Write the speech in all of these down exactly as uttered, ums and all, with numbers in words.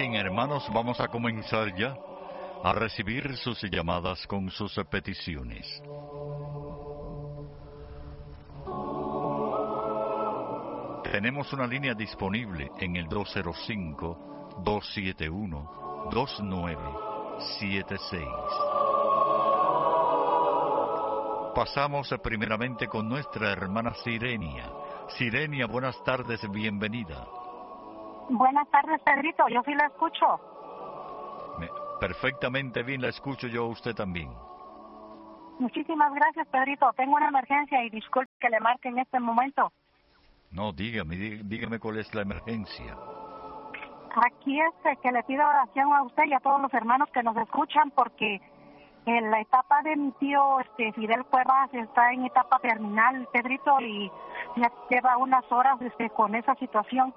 bien, hermanos, vamos a comenzar ya a recibir sus llamadas con sus peticiones. Tenemos una línea disponible en el dos cero cinco, dos siete uno, dos nueve siete seis. Pasamos primeramente con nuestra hermana Sirenia. Sirenia, buenas tardes, bienvenida. Buenas tardes, Pedrito, yo sí la escucho. Me, perfectamente bien, la escucho yo a usted también. Muchísimas gracias, Pedrito. Tengo una emergencia y disculpe que le marque en este momento. No, dígame, dí, dígame cuál es la emergencia. Aquí es que le pido oración a usted y a todos los hermanos que nos escuchan porque en la etapa de mi tío este Fidel Cuevas está en etapa terminal, Pedrito, y ya lleva unas horas este con esa situación.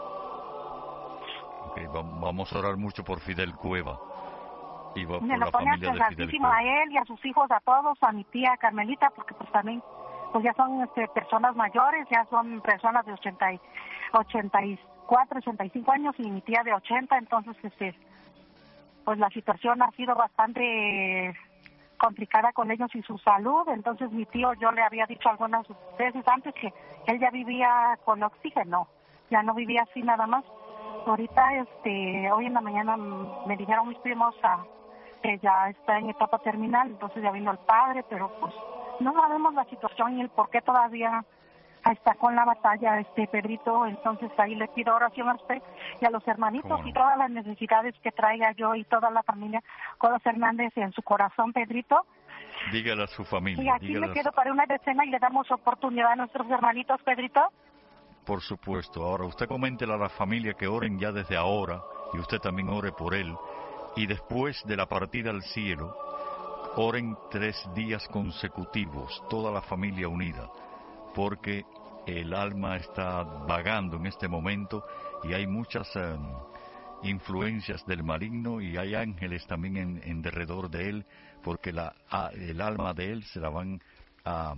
Okay, vamos a orar mucho por Fidel Cueva y por Me la lo pone familia de Fidel Cueva. a él y a sus hijos, a todos, a mi tía Carmelita, porque pues también pues ya son este, personas mayores, ya son personas de ochenta y, ochenta y cuatro, ochenta y cinco años y mi tía de ochenta, entonces este pues la situación ha sido bastante complicada con ellos y su salud. Entonces mi tío, yo le había dicho algunas veces antes que él ya vivía con oxígeno, ya no vivía así nada más. Ahorita, este, hoy en la mañana me dijeron mis primos a, que ya está en etapa terminal, entonces ya vino el padre, pero pues no sabemos la situación y el por qué todavía está con la batalla, este Pedrito. Entonces ahí le pido oración a usted y a los hermanitos no? y todas las necesidades que traiga yo y toda la familia Coros Hernández en su corazón, Pedrito. Dígale a su familia. Y aquí me quedo para una decena y le damos oportunidad a nuestros hermanitos, Pedrito. Por supuesto. Ahora, usted coméntele a la familia que oren ya desde ahora, y usted también ore por él, y después de la partida al cielo, oren tres días consecutivos, toda la familia unida, porque el alma está vagando en este momento, y hay muchas um, influencias del maligno, y hay ángeles también en, en derredor de él, porque la, a, el alma de él se la van a,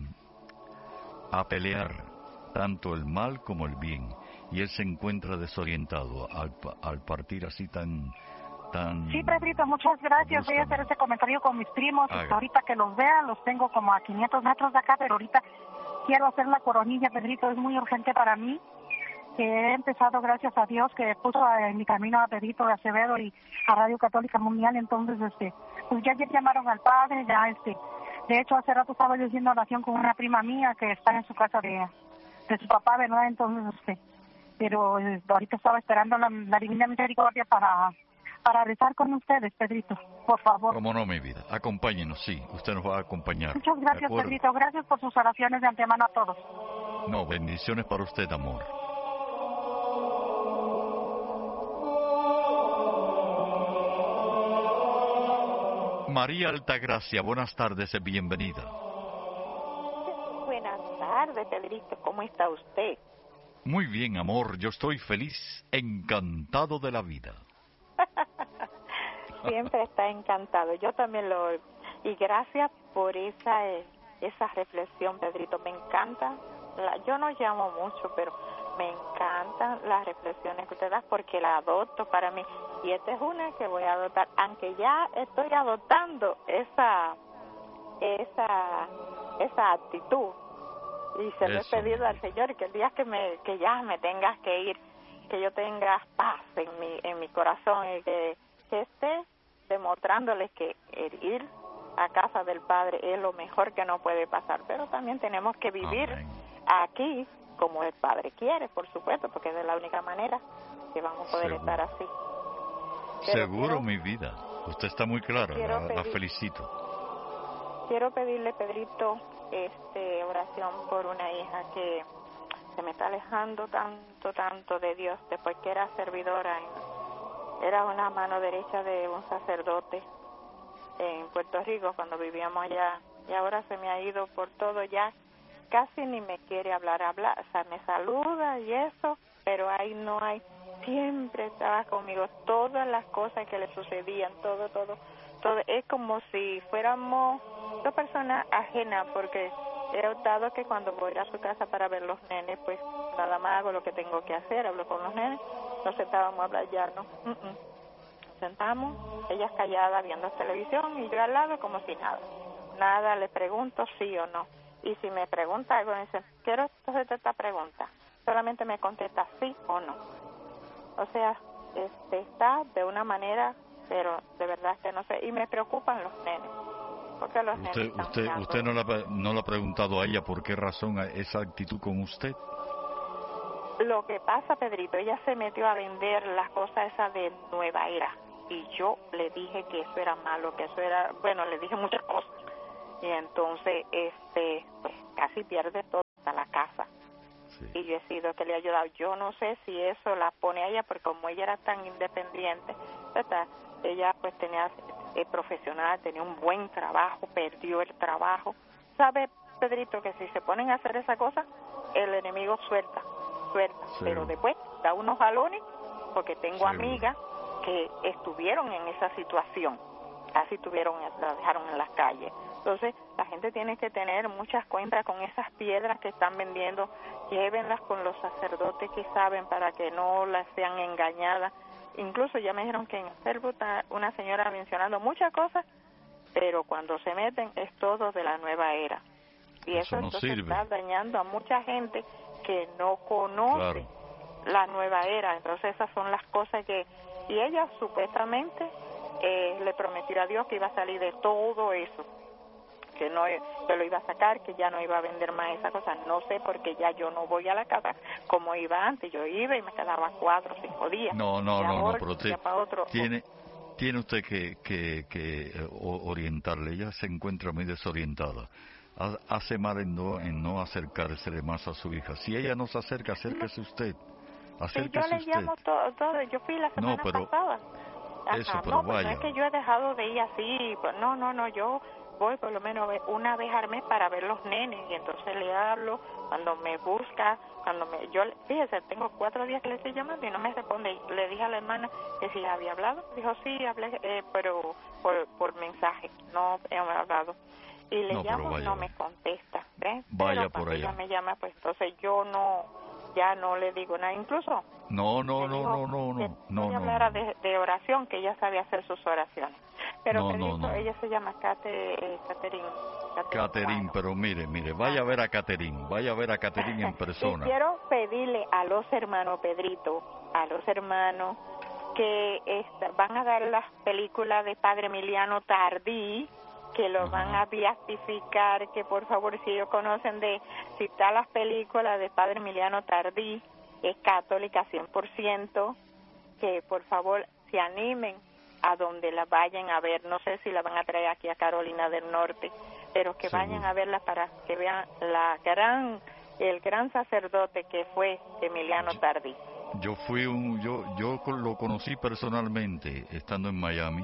a pelear, tanto el mal como el bien, y él se encuentra desorientado al, al partir así tan tan sí, Pedrito, muchas gracias. Voy a hacer ese comentario con mis primos. Haga. Ahorita que los vea, los tengo como a quinientos metros de acá, pero ahorita quiero hacer la coronilla, Pedrito, es muy urgente para mí, que he empezado, gracias a Dios, que puso en mi camino a Pedrito de Acevedo y a Radio Católica Mundial. Entonces, este, pues ya ayer llamaron al padre, ya este, de hecho hace rato estaba yo haciendo oración con una prima mía que está en su casa de de su papá, ¿verdad? Entonces, este, pero eh, ahorita estaba esperando la, la divina misericordia para, para rezar con ustedes, Pedrito, por favor. Cómo no, mi vida, acompáñenos, sí, usted nos va a acompañar. Muchas gracias, Pedrito, gracias por sus oraciones de antemano a todos. No, bendiciones para usted, amor. María Altagracia, buenas tardes, bienvenida. Buenas tardes, Pedrito, ¿cómo está usted? Muy bien, amor, yo estoy feliz, encantado de la vida. Siempre está encantado, yo también lo... Y gracias por esa esa reflexión, Pedrito, me encanta. La, yo no llamo mucho, pero me encantan las reflexiones que usted da porque la adopto para mí. Y esta es una que voy a adoptar, aunque ya estoy adoptando esa esa esa actitud. Y se lo he pedido al Señor que el día que me que ya me tengas que ir, que yo tenga paz en mi en mi corazón y que, que esté demostrándoles que el ir a casa del Padre es lo mejor que no puede pasar, pero también tenemos que vivir Amén. Aquí como el Padre quiere, por supuesto, porque es de la única manera que vamos a poder Seguro. estar así. Pero Seguro, quiero, mi vida. Usted está muy clara, la, pedir, la felicito. Quiero pedirle, Pedrito, este, oración por una hija que se me está alejando tanto, tanto de Dios, después que era servidora, en, era una mano derecha de un sacerdote en Puerto Rico cuando vivíamos allá, y ahora se me ha ido por todo, ya casi ni me quiere hablar, hablar, o sea, me saluda y eso, pero ahí no hay, siempre estaba conmigo, todas las cosas que le sucedían, todo, todo, todo, es como si fuéramos dos personas ajenas, porque he optado que cuando voy a su casa para ver los nenes, pues nada más hago lo que tengo que hacer, hablo con los nenes, nos sentábamos a hablar ya, ¿no? Uh-uh. sentamos, ella callada viendo televisión y yo al lado como si nada. Nada, le pregunto sí o no. Y si me pregunta algo, me dice, quiero hacerte esta pregunta. Solamente me contesta sí o no. O sea, este, está de una manera, pero de verdad que no sé. Y me preocupan los nenes. Porque los usted nenes están usted mirando. usted no le, no le ha preguntado a ella por qué razón esa actitud con usted. Lo que pasa, Pedrito, ella se metió a vender las cosas esas de nueva era. Y yo le dije que eso era malo, que eso era... Bueno, le dije muchas cosas. Y entonces, este, pues casi pierde toda la casa. Sí. Y yo he sido que le he ayudado. Yo no sé si eso la pone a ella, porque como ella era tan independiente, ¿verdad? Ella pues tenía eh, profesional, tenía un buen trabajo, perdió el trabajo. ¿Sabe, Pedrito, que si se ponen a hacer esa cosa, el enemigo suelta, suelta. Sí. Pero después da unos jalones, porque tengo sí. amigas que estuvieron en esa situación. Casi tuvieron, la dejaron en las calles. Entonces, la gente tiene que tener muchas cuentas con esas piedras que están vendiendo. Llévenlas con los sacerdotes que saben para que no las sean engañadas. Incluso ya me dijeron que en Facebook está una señora mencionando muchas cosas, pero cuando se meten es todo de la nueva era. Y eso, eso no sirve. Está dañando a mucha gente que no conoce claro. la nueva era. Entonces, esas son las cosas que... Y ella supuestamente eh, le prometió a Dios que iba a salir de todo eso. Que no que lo iba a sacar, que ya no iba a vender más esa cosa. No sé, porque ya yo no voy a la casa como iba antes. Yo iba y me quedaba cuatro o cinco días. No, no, no, ahora, no, pero usted otro, tiene, tiene usted que, que, que orientarle. Ella se encuentra muy desorientada. Hace mal en no, en no acercarse más a su hija. Si ella no se acerca, acérquese usted. Acérquese sí, yo le usted. llamo todo, todo. Yo fui la semana no, pero, pasada. Ajá, eso, pero no, vaya. no es que yo he dejado de ir así. No, no, no, yo... voy por lo menos una vez al mes para ver los nenes y entonces le hablo cuando me busca, cuando me yo fíjese, tengo cuatro días que le estoy llamando y no me responde. Le dije a la hermana que si había hablado, dijo sí, hablé, eh, pero por, por mensaje, no he hablado. Y le no, llamo y no vaya. me contesta, ¿ves? Vaya pero por allá. ella me llama, pues entonces yo no, ya no le digo nada, incluso. No, no, no, no, no, no, no, no, hablara no. De, de oración, que ella sabe hacer sus oraciones. Pero no, Pedrito, no, no. ella se llama Kate, Caterín. Caterín, pero mire, mire, vaya a ver a Caterín, vaya a ver a Caterín en persona. Y quiero pedirle a los hermanos, Pedrito, a los hermanos que esta, van a dar las películas de Padre Emiliano Tardí, que lo Ajá. van a beatificar, que por favor, si ellos conocen de citar las películas de Padre Emiliano Tardí, es católica cien por ciento, que por favor se animen a donde la vayan a ver. No sé si la van a traer aquí a Carolina del Norte, pero que Seguro. vayan a verla para que vean la gran el gran sacerdote que fue Emiliano Tardí. Yo fui un yo yo lo conocí personalmente estando en Miami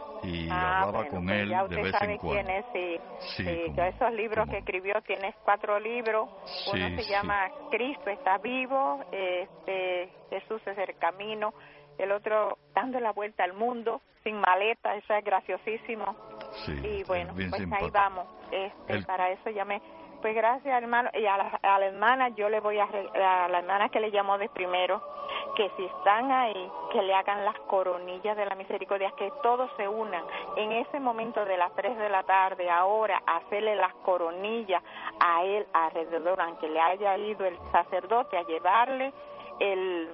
y ah, hablaba bueno, con pues él ya de usted vez sabe en cuando. Quién es, sí, sí, sí como, que esos libros como, que escribió, tienes cuatro libros. Sí, Uno se sí. llama Cristo está vivo, este Jesús es el camino. El otro, Dando la vuelta al mundo, sin maleta, eso es graciosísimo. Sí, y bueno, pues simpático. ahí vamos. Este, el... Para eso llamé. Pues gracias, hermano. Y a la, a la hermana, yo le voy a, a la hermana que le llamó de primero, que si están ahí, que le hagan las coronillas de la misericordia, que todos se unan en ese momento de las tres de la tarde, ahora, a hacerle las coronillas a él alrededor, aunque le haya ido el sacerdote a llevarle el...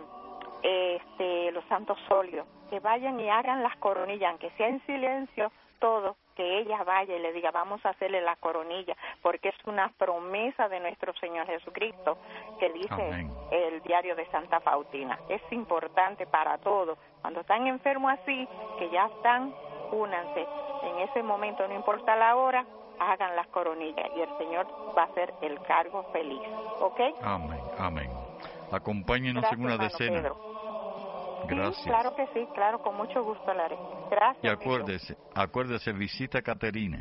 este los santos óleos, que vayan y hagan las coronillas, aunque sea en silencio, todo, que ella vaya y le diga, vamos a hacerle la coronilla, porque es una promesa de nuestro Señor Jesucristo, que dice Amén. El diario de Santa Faustina. Es importante para todos, cuando están enfermos así, que ya están, únanse, en ese momento, no importa la hora, hagan las coronillas, y el Señor va a hacer el cargo feliz, ¿ok? Amén, amén. Acompáñenos Gracias, en una hermano decena. Pedro. Gracias. Sí, claro que sí, claro, con mucho gusto la haré. Gracias. Y acuérdese, amigo. acuérdese, visita a Caterina.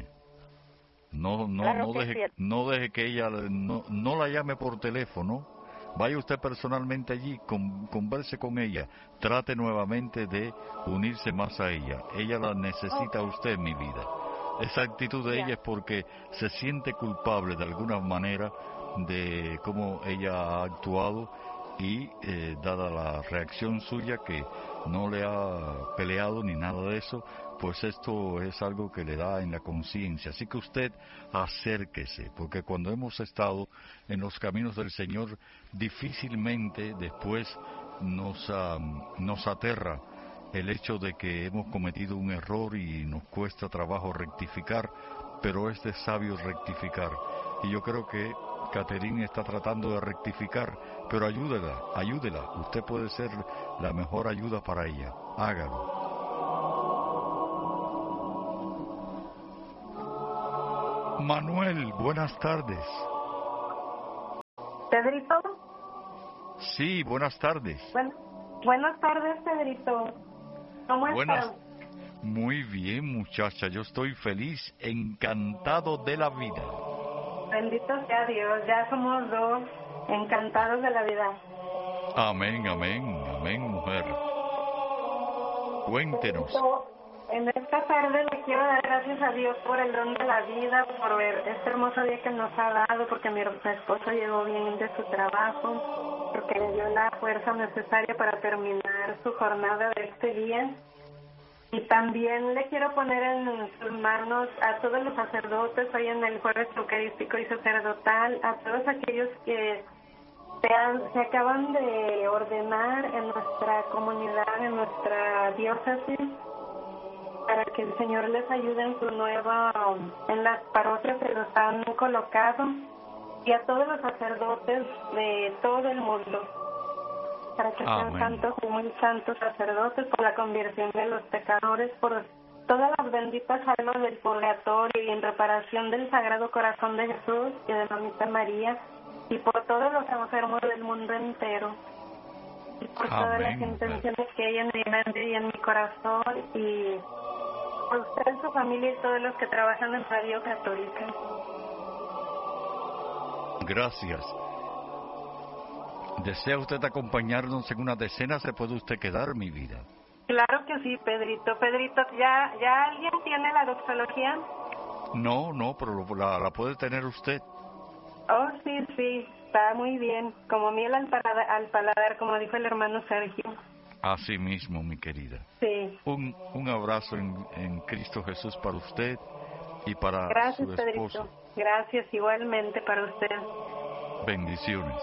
No, no, claro no deje, sí. no deje que ella, no, no la llame por teléfono. Vaya usted personalmente allí, con, converse con ella, trate nuevamente de unirse más a ella. Ella la necesita a usted en mi vida. Esa actitud de yeah. ella es porque se siente culpable de alguna manera de cómo ella ha actuado y eh, dada la reacción suya que no le ha peleado ni nada de eso, pues esto es algo que le da en la conciencia. Así que usted acérquese, porque cuando hemos estado en los caminos del Señor, difícilmente después nos, um, nos aterra el hecho de que hemos cometido un error y nos cuesta trabajo rectificar, pero es de sabio rectificar. Y yo creo que Catherine está tratando de rectificar, pero ayúdela, ayúdela. Usted puede ser la mejor ayuda para ella. Hágalo. Manuel, buenas tardes. ¿Pedrito? Sí, buenas tardes. Bueno, buenas tardes, Pedrito. ¿Cómo buenas... estás? Muy bien, muchacha. Yo estoy feliz, encantado de la vida. Bendito sea Dios. Ya somos dos encantados de la vida. Amén, amén, amén, mujer. Cuéntenos. Pedrito, en esta tarde le quiero dar gracias a Dios por el don de la vida, por ver este hermoso día que nos ha dado, porque mi esposo llegó bien de su trabajo, porque le dio la fuerza necesaria para terminar su jornada de este día. Y también le quiero poner en sus manos a todos los sacerdotes hoy en el jueves eucarístico y sacerdotal, a todos aquellos que se, han, se acaban de ordenar en nuestra comunidad, en nuestra diócesis, para que el Señor les ayude en su nueva, en las parroquias que los han colocado, y a todos los sacerdotes de todo el mundo, para que sean Amén. santos y muy santos sacerdotes, por la conversión de los pecadores, por todas las benditas almas del purgatorio y en reparación del Sagrado Corazón de Jesús y de Mamita María, y por todos los enfermos del mundo entero, y por Amén. todas las intenciones que hay en mi mente y en mi corazón, y por usted, su familia y todos los que trabajan en Radio Católica. Gracias. ¿Desea usted acompañarnos en una decena? ¿Se puede usted quedar, mi vida? Claro que sí, Pedrito. Pedrito, ¿ya, ya alguien tiene la doxología? No, no, pero lo- la, la puede tener usted. Oh, sí, sí, está muy bien. Como miel al paladar, al paladar, como dijo el hermano Sergio. Así mismo, mi querida. Sí. Un, un abrazo en, en Cristo Jesús para usted y para Gracias, su Pedrito. esposo. Gracias, igualmente para usted. Bendiciones.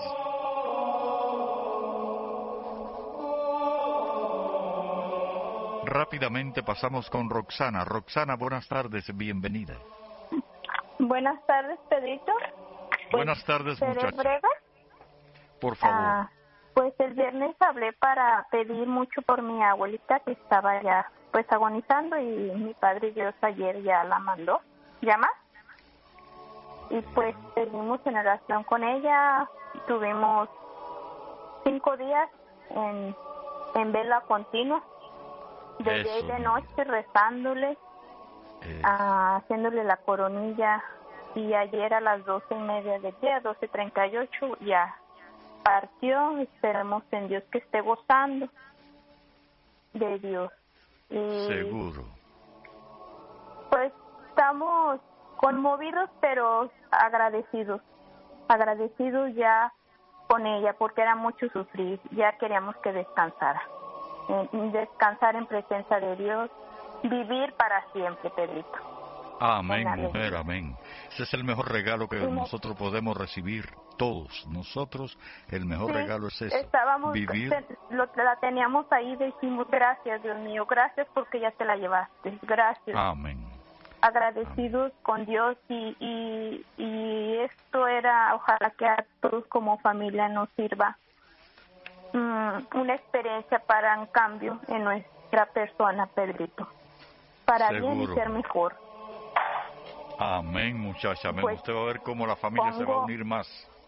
Rápidamente pasamos con Roxana. Roxana, buenas tardes, bienvenida. Buenas tardes, Pedrito. Buenas tardes, ¿Seré muchacha. breve? Por favor. Ah, pues el viernes hablé para pedir mucho por mi abuelita que estaba ya pues agonizando, y mi padre Dios ayer ya la mandó llamar. Y pues seguimos en oración con ella. Tuvimos cinco días en, en vela continua, de Eso, día y de mi noche, rezándole, Eh, ah, haciéndole la coronilla. Y ayer a las doce y media del día, doce treinta y ocho, ya partió. Esperemos en Dios que esté gozando de Dios. Y seguro. pues estamos conmovidos, pero agradecidos, agradecidos ya con ella, porque era mucho sufrir. Ya queríamos que descansara, eh, descansar en presencia de Dios, vivir para siempre, Pedrito. Amén, Amén. mujer, amén. Ese es el mejor regalo que Sí, me- nosotros podemos recibir, todos. Nosotros, el mejor Sí, regalo es eso, estábamos, vivir. te- lo, la teníamos ahí, decimos gracias, Dios mío, gracias porque ya te la llevaste, gracias. Amén. Agradecidos con Dios, y, y, y esto era, ojalá que a todos como familia nos sirva mm, una experiencia para un cambio en nuestra persona, Pedrito, para bien y Seguro. ser mejor. Amén, muchacha. Amén. Pues, Usted va a ver cómo la familia se va a pongo- unir más.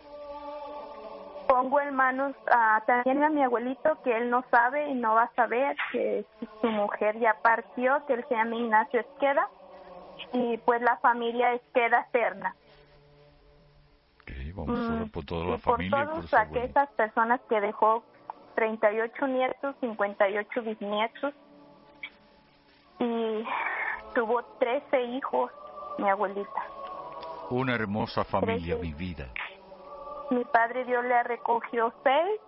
Pongo en manos a, también a mi abuelito, que él no sabe y no va a saber, que su mujer ya partió, que él se llama Ignacio Esqueda, y pues la familia Esqueda Serna. Ok, vamos a orar por toda la Y por familia y por todas su abuelito. aquellas personas que dejó, treinta y ocho nietos, cincuenta y ocho bisnietos, y tuvo trece hijos, mi abuelita. Una hermosa familia, Trece. mi vida. Mi padre Dios le recogió seis,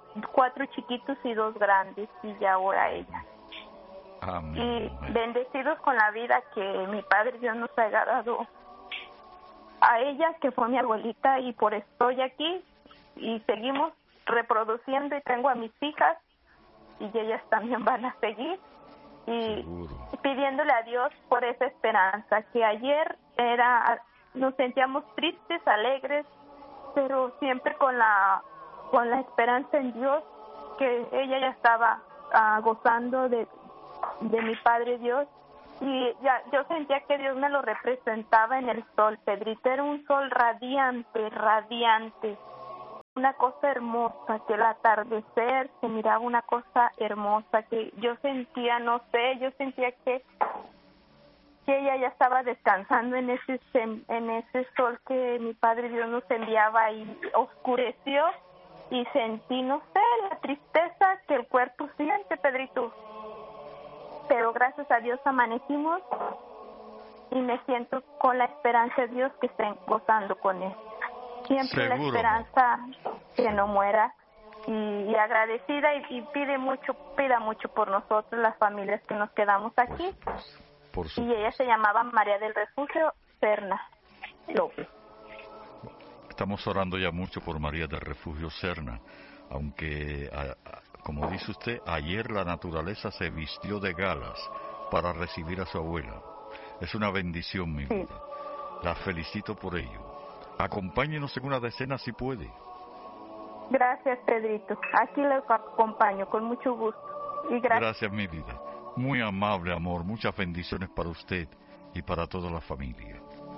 cuatro chiquitos y dos grandes, y ya ahora ella. Amén. Y bendecidos con la vida que mi Padre Dios nos ha dado a ella, que fue mi abuelita, y por eso estoy aquí, y seguimos reproduciendo, y tengo a mis hijas, y ellas también van a seguir, y Seguro. pidiéndole a Dios por esa esperanza, que ayer era, nos sentíamos tristes, alegres, pero siempre con la, con la esperanza en Dios, que ella ya estaba uh, gozando de, de mi Padre Dios, y ya yo sentía que Dios me lo representaba en el sol, Pedrito. Era un sol radiante, radiante, una cosa hermosa, que el atardecer se miraba una cosa hermosa, que yo sentía, no sé, yo sentía que que ella ya estaba descansando en ese en ese sol que mi Padre Dios nos enviaba, y oscureció, y sentí, no sé, la tristeza que el cuerpo siente, Pedrito. Pero gracias a Dios amanecimos, y me siento con la esperanza de Dios que estén gozando con él. Siempre Seguro. La esperanza que no muera, y, y agradecida, y, y pide mucho, pida mucho por nosotros, las familias que nos quedamos aquí. Por supuesto. Por Y supuesto. ella se llamaba María del Refugio Serna López. Estamos orando ya mucho por María del Refugio Serna, aunque, a, a, como dice usted, ayer la naturaleza se vistió de galas para recibir a su abuela. Es una bendición, mi vida. Sí. La felicito por ello. Acompáñenos en una decena si puede. Gracias, Pedrito. Aquí les acompaño con mucho gusto. Y gracias. Gracias, mi vida. Muy amable, amor. Muchas bendiciones para usted y para toda la familia.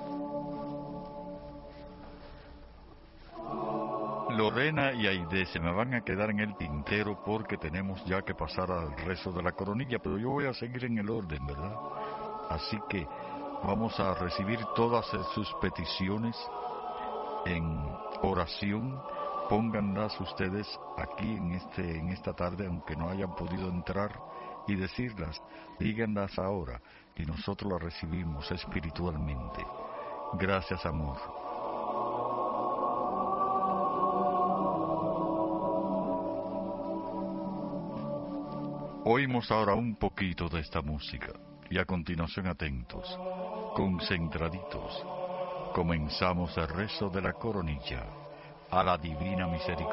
Lorena y Aide se me van a quedar en el tintero porque tenemos ya que pasar al rezo de la coronilla, pero yo voy a seguir en el orden, ¿verdad? Así que vamos a recibir todas sus peticiones en oración. Pónganlas ustedes aquí en este en esta tarde, aunque no hayan podido entrar y decirlas, díganlas ahora y nosotros las recibimos espiritualmente. Gracias, amor. Oímos ahora un poquito de esta música y a continuación atentos, concentraditos, comenzamos el rezo de la coronilla a la divina misericordia.